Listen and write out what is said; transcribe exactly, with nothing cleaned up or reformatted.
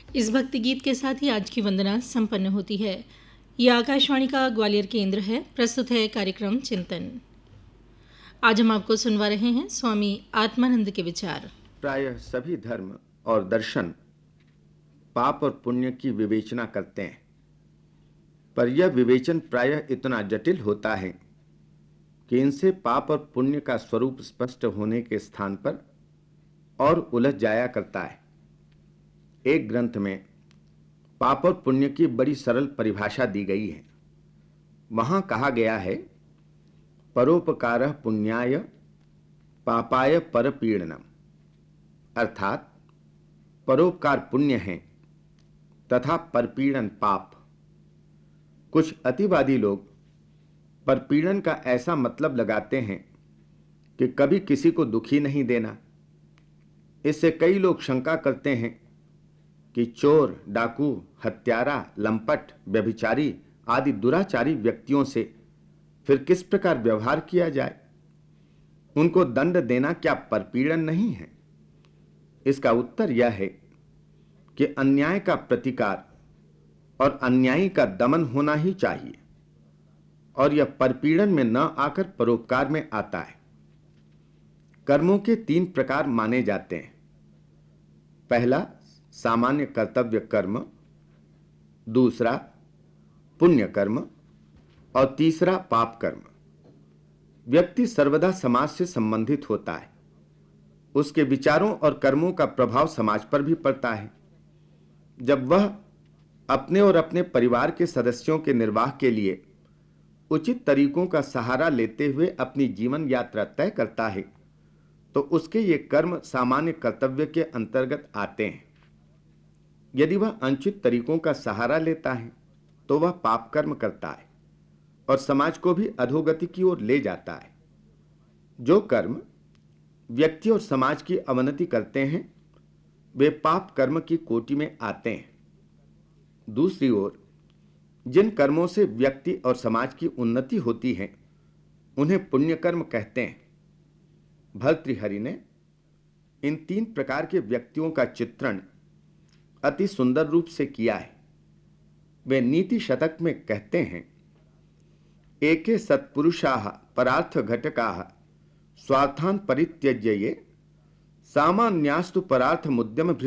इस भक्ति गीत के साथ ही आज की वंदना संपन्न होती है। यह आकाशवाणी का ग्वालियर केंद्र है। प्रस्तुत है कार्यक्रम चिंतन। आज हम आपको सुनवा रहे हैं स्वामी आत्मानंद के विचार। प्रायः सभी धर्म और दर्शन पाप और पुण्य की विवेचना करते हैं, पर यह विवेचन प्रायः इतना जटिल होता है कि इनसे पाप और पुण्य का स्वरूप स्पष्ट होने के स्थान पर और उलझ जाया करता है। एक ग्रंथ में पाप और पुण्य की बड़ी सरल परिभाषा दी गई है। वहां कहा गया है, परोपकारः पुण्याय पापाय परपीड़नम, अर्थात परोपकार पुण्य है तथा परपीड़न पाप। कुछ अतिवादी लोग परपीड़न का ऐसा मतलब लगाते हैं कि कभी किसी को दुखी नहीं देना। इससे कई लोग शंका करते हैं कि चोर, डाकू, हत्यारा, लंपट, व्यभिचारी आदि दुराचारी व्यक्तियों से फिर किस प्रकार व्यवहार किया जाए। उनको दंड देना क्या परपीड़न नहीं है? इसका उत्तर यह है कि अन्याय का प्रतिकार और अन्यायी का दमन होना ही चाहिए, और यह परपीड़न में न आकर परोपकार में आता है। कर्मों के तीन प्रकार माने जाते हैं। पहला सामान्य कर्तव्य कर्म, दूसरा पुण्य कर्म और तीसरा पाप कर्म। व्यक्ति सर्वदा समाज से संबंधित होता है। उसके विचारों और कर्मों का प्रभाव समाज पर भी पड़ता है। जब वह अपने और अपने परिवार के सदस्यों के निर्वाह के लिए उचित तरीकों का सहारा लेते हुए अपनी जीवन यात्रा तय करता है, तो उसके ये कर्म सामान्य कर्तव्य के अंतर्गत आते हैं। यदि वह अनुचित तरीकों का सहारा लेता है तो वह पाप कर्म करता है और समाज को भी अधोगति की ओर ले जाता है। जो कर्म व्यक्ति और समाज की अवनति करते हैं वे पाप कर्म की कोटि में आते हैं। दूसरी ओर जिन कर्मों से व्यक्ति और समाज की उन्नति होती है उन्हें पुण्य कर्म कहते हैं। भर्तृहरि ने इन तीन प्रकार के व्यक्तियों का चित्रण अति सुंदर रूप से किया है। वे नीति शतक में कहते हैं, एके सत्पुरुषाः परार्थ घटकाः स्वार्थान् परित्यज्य ये सामान्यास्तु परार्थ मुद्यम